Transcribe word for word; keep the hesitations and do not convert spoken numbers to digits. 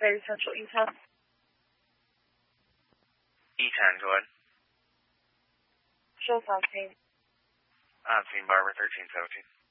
Very Central E ten. E ten, go ahead. Show Fontaine. I'm seeing Barbara thirteen seventeen.